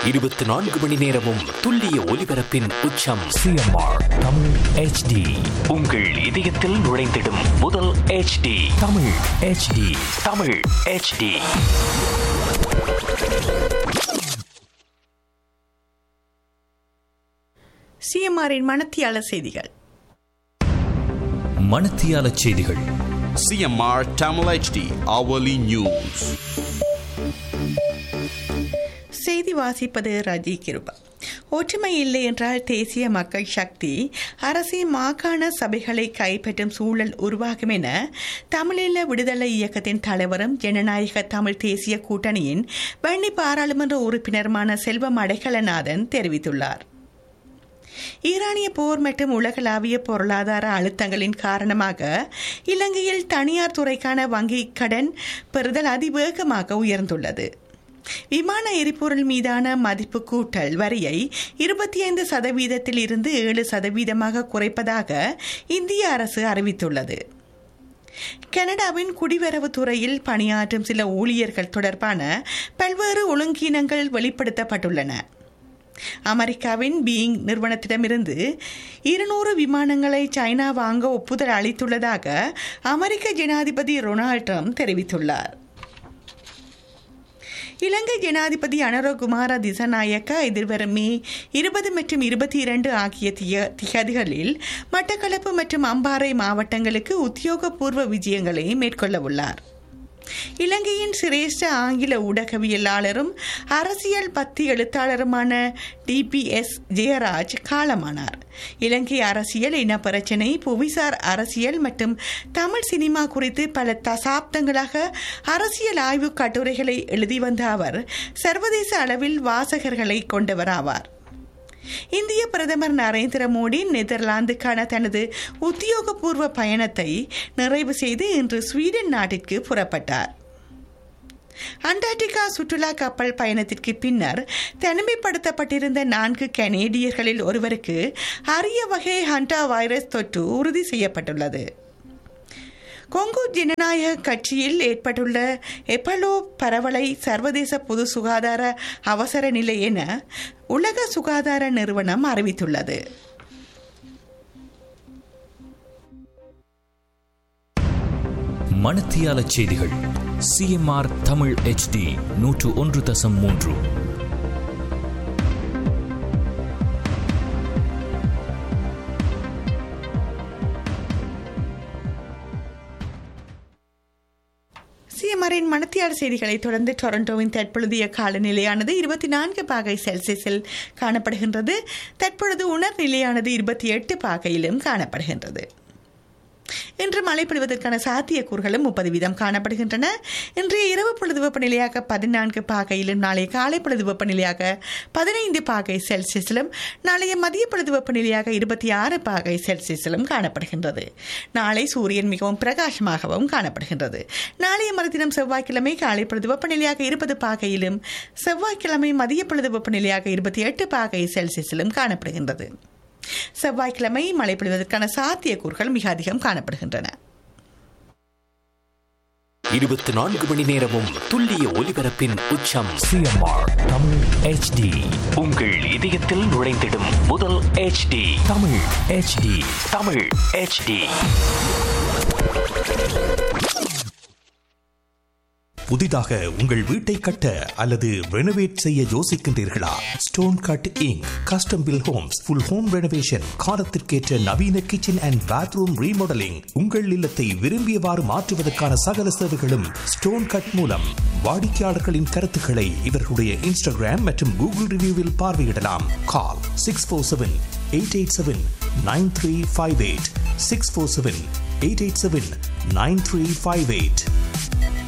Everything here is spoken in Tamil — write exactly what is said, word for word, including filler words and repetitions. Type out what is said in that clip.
இருபத்தி நான்கு மணி நேரமும் துல்லிய ஒலிபரப்பின் உச்சம். CMR Tamil HD. உங்கள் இதயத்தில் நுழைந்திடும் முதல் HD Tamil HD. Tamil HD. சிஎம்ஆரின் மணத்தியால செய்திகள். மணத்தியால செய்திகள். CMR Tamil HD hourly news. செய்தி வாசிப்பது ரஜி கிருபா. ஒற்றுமை இல்லை என்றால் தேசிய மக்கள் சக்தி அரசின் மாகாண சபைகளை கைப்பற்றும் சூழல் உருவாகும் என தமிழீழ விடுதலை இயக்கத்தின் தலைவரும் ஜனநாயக தமிழ் தேசிய கூட்டணியின் வன்னி பாராளுமன்ற உறுப்பினருமான செல்வம் அடைக்கலநாதன் தெரிவித்துள்ளார். ஈரானிய போர் மற்றும் உலகளாவிய பொருளாதார அழுத்தங்களின் காரணமாக இலங்கையில் தனியார் துறைக்கான வங்கிக் கடன் பெறுதல் அதிவேகமாக உயர்ந்துள்ளது. விமான எரிபொருள் மீதான மதிப்பு கூட்டல் வரியை இருபத்தி ஐந்து சதவீதத்தில் இருந்து ஏழு சதவீதமாக குறைப்பதாக இந்திய அரசு அறிவித்துள்ளது. கனடாவின் குடிவரவு துறையில் பணியாற்றும் சில ஊழியர்கள் தொடர்பான பல்வேறு ஒழுங்கீனங்கள் வெளிப்படுத்தப்பட்டுள்ளன. அமெரிக்காவின் பீயிங் நிறுவனத்திடமிருந்து இருநூறு விமானங்களை சைனா வாங்க ஒப்புதல் அளித்துள்ளதாக அமெரிக்க ஜனாதிபதி டொனால்ட் ட்ரம்ப் தெரிவித்துள்ளார். இலங்கை ஜனாதிபதி அனுரகுமார திசாநாயக்க எதிர்வரும் மே இருபது மற்றும் இருபத்தி இரண்டு ஆகிய திகதிகளில் மட்டக்களப்பு மற்றும் அம்பாறை மாவட்டங்களுக்கு உத்தியோகபூர்வ விஜயங்களை மேற்கொள்ளவுள்ளார். இலங்கையின் சிரேஷ்ட ஆங்கில ஊடகவியலாளரும் அரசியல் பத்தி எழுத்தாளருமான டி பி எஸ் ஜெயராஜ் காலமானார். இலங்கை அரசியல், இனப்பிரச்சினை, புவிசார் அரசியல் மற்றும் தமிழ் சினிமா குறித்து பல தசாப்தங்களாக அரசியல் ஆய்வு கட்டுரைகளை எழுதி வந்த அவர் சர்வதேச அளவில் வாசகர்களை கொண்டவராவார். இந்திய பிரதமர் நரேந்திர மோடி நெதர்லாந்துக்கான தனது உத்தியோகபூர்வ பயணத்தை நிறைவு செய்து இன்று ஸ்வீடன் நாட்டிற்கு புறப்பட்டார். அண்டார்டிகா சுற்றுலா கப்பல் பயணத்திற்கு பின்னர் தனிமைப்படுத்தப்பட்டிருந்த நான்கு கனேடியர்களில் ஒருவருக்கு அரிய வகை ஹண்டா வைரஸ் தொற்று உறுதி செய்யப்பட்டுள்ளது. கொங்கு ஜனநாயக கட்சியில் ஏற்பட்டுள்ள எபோலா பரவலை சர்வதேச பொது சுகாதார அவசர நிலை என உலக சுகாதார நிறுவனம் அறிவித்துள்ளது. மணத்தியால செய்திகள். சிஎம்ஆர் தமிழ் ஹெச்டி நூற்று ஒன்று தசம் மூன்று. சிஎம்ஆரின் மணத்தியால செய்திகளை தொடர்ந்து டொரண்டோவின் தற்பொழுதைய காலநிலையானது இருபத்தி நான்கு பாகை செல்சியஸில் காணப்படுகின்றது. தற்பொழுது உணர்நிலையானது இருபத்தி எட்டு பாகையிலும் காணப்படுகின்றது. இன்று மழை பொழிவதற்கான சாத்தியக்கூறுகளும் முப்பது வீதம் காணப்படுகின்றன. இன்றைய இரவு பொழுது வெப்பநிலையாக பதினான்கு பாகையிலும், நாளைய காலை பொழுது வெப்பநிலையாக பதினைந்து பாகை செல்சியஸிலும், நாளைய மதிய பொழுது வெப்பநிலையாக இருபத்தி ஆறு பாகை செல்சியஸிலும் காணப்படுகின்றது. நாளை சூரியன் மிகவும் பிரகாசமாகவும் காணப்படுகின்றது. நாளைய மறுதினம் செவ்வாய்க்கிழமை காலை பொழுது வெப்பநிலையாக இருபது பாகையிலும், செவ்வாய்க்கிழமை மதிய பொழுது வெப்பநிலையாக இருபத்தி எட்டு பாகை செல்சியஸிலும் காணப்படுகின்றது. செவ்வாய்க்கிழமை மழை பொழிவதற்கான சாத்தியக்கூறுகள் மிக அதிகம் காணப்படுகின்றன. இருபத்தி நான்கு மணி நேரமும் துல்லிய ஒலிபரப்பின் உச்சம். CMR Tamil HD. உங்கள் இதயத்தில் நுழைந்திடும் முதல் HD Tamil HD. Tamil HD. புதிதாக உங்கள் வீட்டை கட்ட அல்லது ரெனோவேட் செய்ய யோசிக்கின்றீர்களா? Stone cut ink custom bill Holmes full home renovation, காலத்திற்கேற்ற நவீன கிச்சன் அண்ட் பாத்ரூம் ரீமாடலிங், உங்கள் இல்லத்தை விரும்பியவாறு மாற்றுவதற்கான சகல சேவைகளும் ஸ்டோன் கட் மூலம். வாடிக்கையாளர்களின் கருத்துக்களை இவர்களுடைய இன்ஸ்டாகிராம் மற்றும் கூகுள் ரிவ்யூவில் பார்வையிடலாம். கால் six four seven eight eight seven nine three five eight six four seven eight eight seven nine three five eight.